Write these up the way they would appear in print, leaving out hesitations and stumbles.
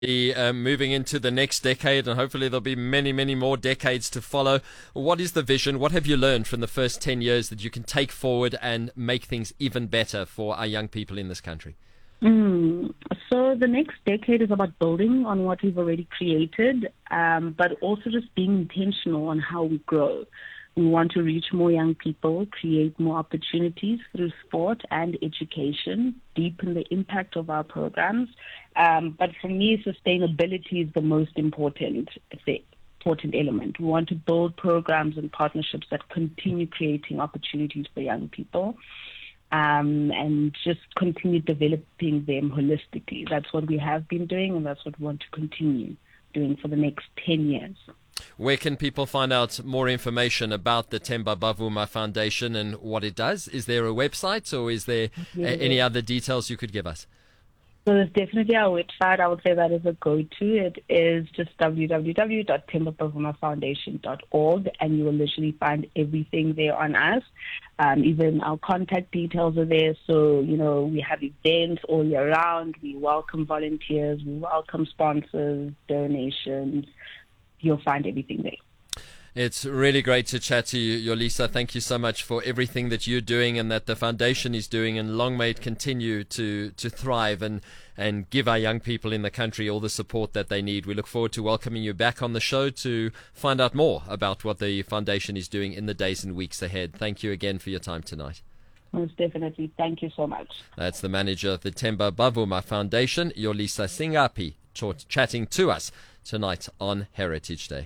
Moving into the next decade, and hopefully there'll be many, many more decades to follow. What is the vision? What have you learned from the first 10 years that you can take forward and make things even better for our young people in this country? So the next decade is about building on what we've already created, but also just being intentional on how we grow. We want to reach more young people, create more opportunities through sport and education, deepen the impact of our programs. But for me, sustainability is the most important element. We want to build programs and partnerships that continue creating opportunities for young people, and just continue developing them holistically. That's what we have been doing, and that's what we want to continue doing for the next 10 years. Where can people find out more information about the Themba Bavuma Foundation and what it does? Is there a website, or is there any other details you could give us? So there's definitely our website. I would say that is a go-to. It is just www.thembabavumafoundation.org, and you will literally find everything there on us. Even our contact details are there. So, we have events all year round. We welcome volunteers. We welcome sponsors, donations. You'll find everything there. It's really great to chat to you, Yolisa. Thank you so much for everything that you're doing and that the foundation is doing, and long may it continue to thrive and give our young people in the country all the support that they need. We look forward to welcoming you back on the show to find out more about what the foundation is doing in the days and weeks ahead. Thank you again for your time tonight. Most definitely. Thank you so much. That's the manager of the Themba Bavuma Foundation, Yolisa Singapi, chatting to us tonight on Heritage Day.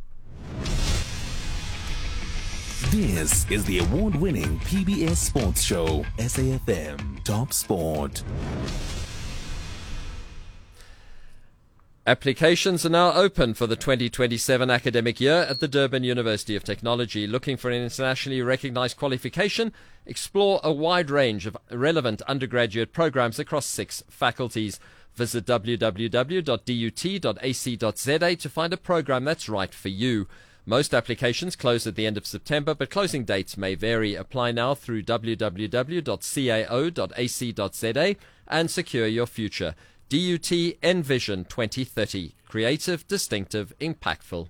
This is the award-winning PBS Sports Show, SAFM Top Sport. Applications are now open for the 2027 academic year at the Durban University of Technology. Looking for an internationally recognized qualification? Explore a wide range of relevant undergraduate programs across 6 faculties. Visit www.dut.ac.za to find a program that's right for you. Most applications close at the end of September, but closing dates may vary. Apply now through www.cao.ac.za and secure your future. DUT Envision 2030. Creative, distinctive, impactful.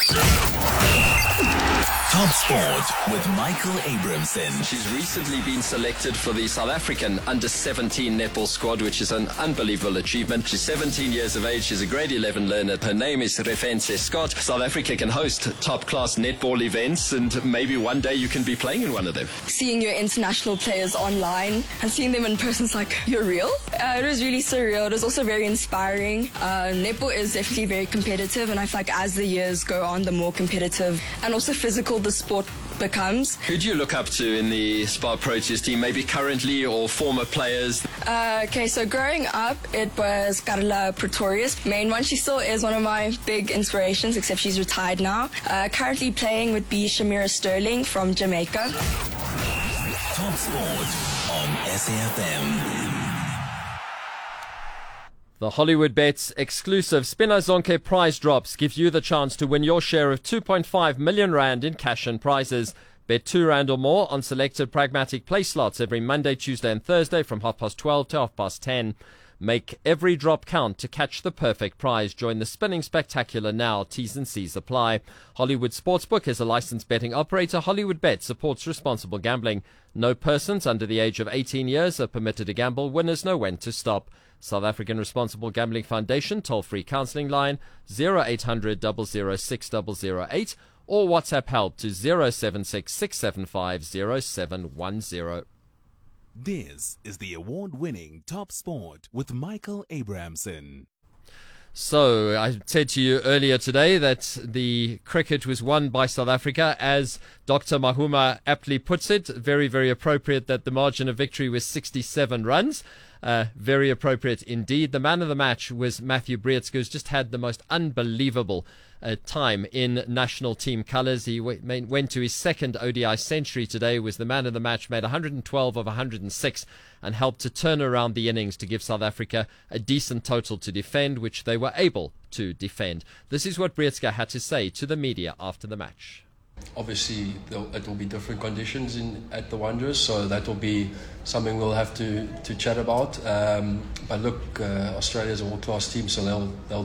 Top Sport with Michael Abramson. She's recently been selected for the South African under-17 netball squad, which is an unbelievable achievement. She's 17 years of age. She's a grade 11 learner. Her name is Refense Scott. South Africa can host top-class netball events, and maybe one day you can be playing in one of them. Seeing your international players online and seeing them in person, it's like, you're real? It was really surreal. It was also very inspiring. Netball is definitely very competitive, and I feel like as the years go on, the more competitive and also physical the sport becomes. Who do you look up to in the Spar Proteas team, maybe currently or former players? So growing up, it was Carla Pretorius, main one. She still is one of my big inspirations, except she's retired now. Currently playing would be Shamira Sterling from Jamaica. Top Sport on SAFM. The Hollywood Bets exclusive Spinner Zonke prize drops gives you the chance to win your share of 2.5 million rand in cash and prizes. Bet R2 or more on selected pragmatic play slots every Monday, Tuesday and Thursday from 12:30 to 10:30. Make every drop count to catch the perfect prize. Join the Spinning Spectacular now. T's and C's apply. Hollywood Sportsbook is a licensed betting operator. Hollywood Bet supports responsible gambling. No persons under the age of 18 years are permitted to gamble. Winners know when to stop. South African Responsible Gambling Foundation toll-free counselling line 0800 006 008 or WhatsApp help to 076 675 0710. This is the award-winning Top Sport with Michael Abramson. So I said to you earlier today that the cricket was won by South Africa. As Dr. Mahuma aptly puts it, very, very appropriate that the margin of victory was 67 runs. Very appropriate indeed. The man of the match was Matthew Breetzke, who's just had the most unbelievable time in national team colours. He went to his second ODI century today, was the man of the match, made 112 of 106 and helped to turn around the innings to give South Africa a decent total to defend, which they were able to defend. This is what Breetzke had to say to the media after the match. Obviously, it will be different conditions at the Wanderers, so that will be something we'll have to chat about. But look, Australia is a world-class team, so they'll